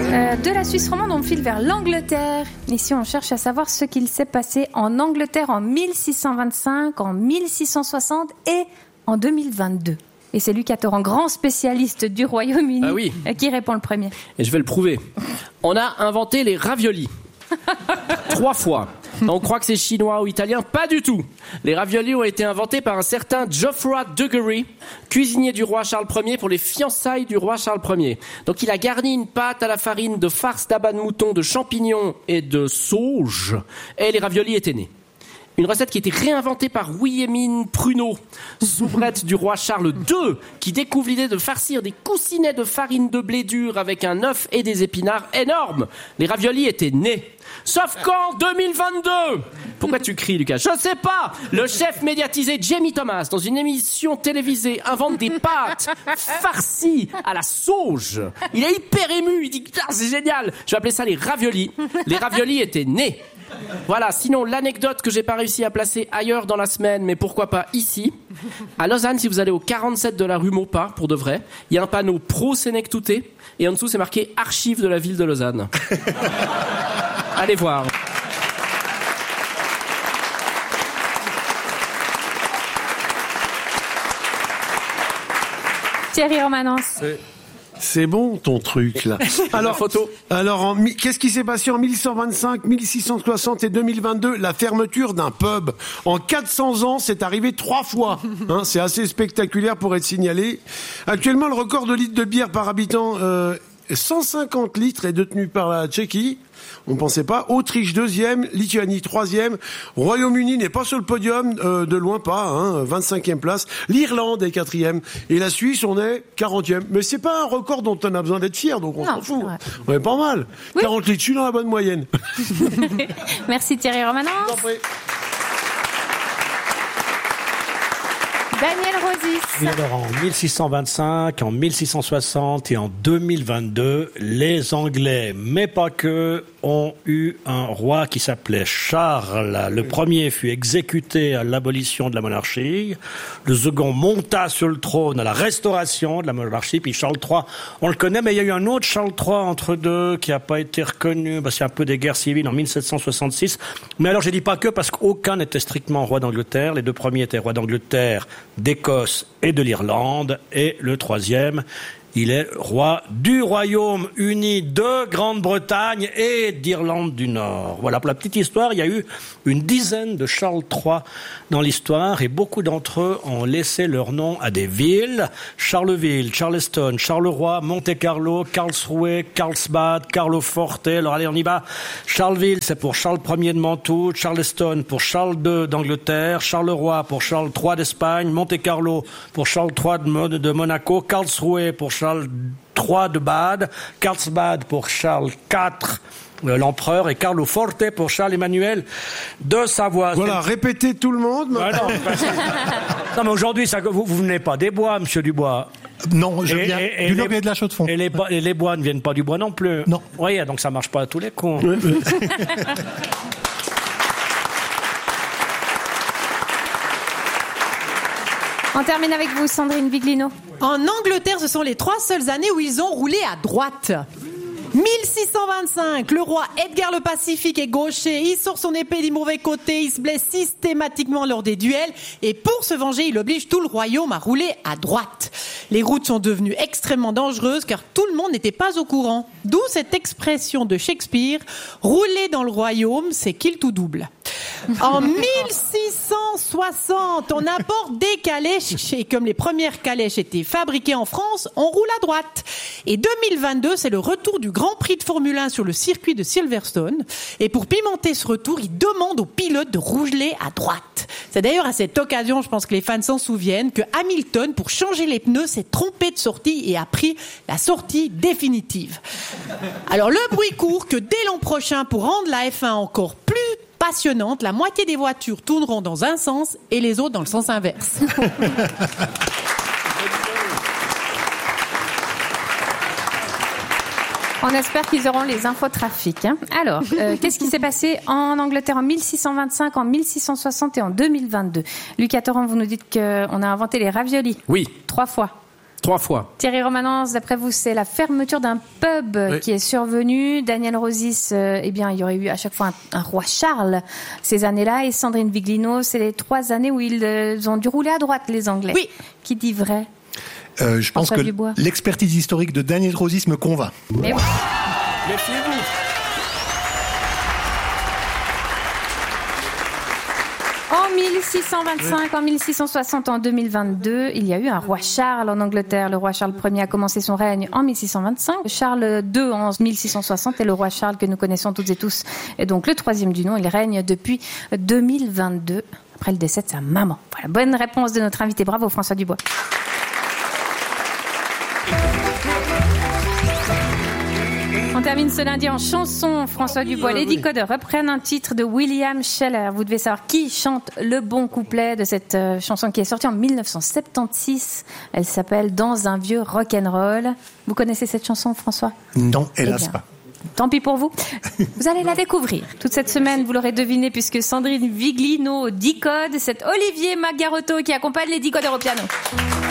De la Suisse romande, on file vers l'Angleterre. Ici, on cherche à savoir ce qu'il s'est passé en Angleterre en 1625, en 1660 et en 2022. Et c'est Lucas Torrent, grand spécialiste du Royaume-Uni, qui répond le premier. Et je vais le prouver. On a inventé les raviolis. 3 fois. On croit que c'est chinois ou italien, pas du tout. Les raviolis ont été inventés par un certain Geoffroy Dugarry, cuisinier du roi Charles Ier pour les fiançailles du roi Charles Ier. Donc il a garni une pâte à la farine de farce d'abat de mouton, de champignons et de sauge, et les raviolis étaient nés. Une recette qui a été réinventée par Wilhelmine Pruneau, soubrette du roi Charles II, qui découvre l'idée de farcir des coussinets de farine de blé dur avec un œuf et des épinards énormes. Les raviolis étaient nés. Sauf qu'en 2022, pourquoi tu cries, Lucas? Je sais pas. Le chef médiatisé Jamie Thomas, dans une émission télévisée, invente des pâtes farcies à la sauge. Il est hyper ému. Il dit, c'est génial. Je vais appeler ça les raviolis. Les raviolis étaient nés. Voilà, sinon l'anecdote que j'ai pas réussi à placer ailleurs dans la semaine, mais pourquoi pas ici. À Lausanne, si vous allez au 47 de la rue Maupas, pour de vrai, il y a un panneau pro Sénèque-Touté, et en dessous c'est marqué archives de la ville de Lausanne. Allez voir. Thierry Romanens. C'est bon ton truc là. Alors, qu'est-ce qui s'est passé en 1125, 1660 et 2022? La fermeture d'un pub. En 400 ans, c'est arrivé 3 fois. C'est assez spectaculaire pour être signalé. Actuellement, le record de litres de bière par habitant, 150 litres, est détenu par la Tchéquie. On ne pensait pas. Autriche 2e, Lituanie 3e. Royaume-Uni n'est pas sur le podium, de loin pas, 25e place. L'Irlande est 4e. Et la Suisse, on est 40e. Mais c'est pas un record dont on a besoin d'être fier, donc on s'en fout. On est pas mal. Oui. 40 litres, je suis dans la bonne moyenne. Merci Thierry Romanens. Daniel Rosis. Oui, alors en 1625, en 1660 et en 2022, les Anglais, mais pas que, ont eu un roi qui s'appelait Charles. Le premier fut exécuté à l'abolition de la monarchie. Le second monta sur le trône à la restauration de la monarchie. Puis Charles III, on le connaît, mais il y a eu un autre Charles III entre deux qui n'a pas été reconnu. C'est un peu des guerres civiles en 1766. Mais alors je dis pas que parce qu'aucun n'était strictement roi d'Angleterre. Les 2 premiers étaient rois d'Angleterre, d'Écosse et de l'Irlande. Et le 3e, il est roi du Royaume-Uni de Grande-Bretagne et d'Irlande du Nord. Voilà, pour la petite histoire, il y a eu une dizaine de Charles III dans l'histoire et beaucoup d'entre eux ont laissé leur nom à des villes. Charleville, Charleston, Charleroi, Monte-Carlo, Karlsruhe, Carlsbad, Carloforte. Alors allez, on y va. Charleville, c'est pour Charles Ier de Mantoue. Charleston pour Charles II d'Angleterre. Charleroi pour Charles III d'Espagne. Monte-Carlo pour Charles III de Monaco. Karlsruhe pour Charles III de Bade, Carlsbad pour Charles IV, l'empereur, et Carloforte pour Charles Emmanuel de Savoie. Voilà, répétez tout le monde. Non, mais aujourd'hui, vous venez pas des bois, monsieur Dubois. Non, je viens du Loguet de la Chaux-de-Fonds. Et les bois ne viennent pas du bois non plus. Non. Oui, donc ça marche pas à tous les coups. On termine avec vous, Sandrine Viglino. En Angleterre, ce sont les 3 seules années où ils ont roulé à droite. 1625, le roi Edgar le Pacifique est gaucher, il sort son épée du mauvais côté, il se blesse systématiquement lors des duels et pour se venger, il oblige tout le royaume à rouler à droite. Les routes sont devenues extrêmement dangereuses car tout le monde n'était pas au courant. D'où cette expression de Shakespeare, rouler dans le royaume, c'est kill tout double. En 1660, on apporte des calèches et comme les premières calèches étaient fabriquées en France, on roule à droite. Et 2022, c'est le retour du Grand Prix de Formule 1 sur le circuit de Silverstone. Et pour pimenter ce retour, il demande aux pilotes de rouler à droite. C'est d'ailleurs à cette occasion, je pense que les fans s'en souviennent, que Hamilton, pour changer les pneus, s'est trompé de sortie et a pris la sortie définitive. Alors le bruit court que dès l'an prochain, pour rendre la F1 encore plus passionnante, la moitié des voitures tourneront dans un sens et les autres dans le sens inverse. On espère qu'ils auront les infotrafics. Alors, qu'est-ce qui s'est passé en Angleterre en 1625, en 1660 et en 2022? Lucas Torrent, vous nous dites qu'on a inventé les raviolis. Oui. 3 fois. 3 fois. Thierry Romanens, d'après vous, c'est la fermeture d'un pub qui est survenue. Daniel Rosis, il y aurait eu à chaque fois un roi Charles ces années-là. Et Sandrine Viglino, c'est les 3 années où ils ont dû rouler à droite, les Anglais. Oui. Qui dit vrai? Je pense que Dubois. l'expertise historique de Daniel Rosis me convainc. Mais oui. Méfiez-vous. En 1625, en 1660, en 2022, il y a eu un roi Charles en Angleterre. Le roi Charles Ier a commencé son règne en 1625. Charles II en 1660 et le roi Charles que nous connaissons toutes et tous est donc le 3e du nom. Il règne depuis 2022, après le décès de sa maman. Voilà, bonne réponse de notre invité. Bravo François Dubois. On termine ce lundi en chanson, François Dubois. Les Decodeurs reprennent un titre de William Sheller. Vous devez savoir qui chante le bon couplet de cette chanson qui est sortie en 1976. Elle s'appelle Dans un vieux rock'n'roll. Vous connaissez cette chanson, François? Non, hélas pas. Tant pis pour vous. Vous allez la découvrir. Toute cette semaine, vous l'aurez deviné, puisque Sandrine Viglino decode. C'est Olivier Magarotto qui accompagne les Decodeurs au piano.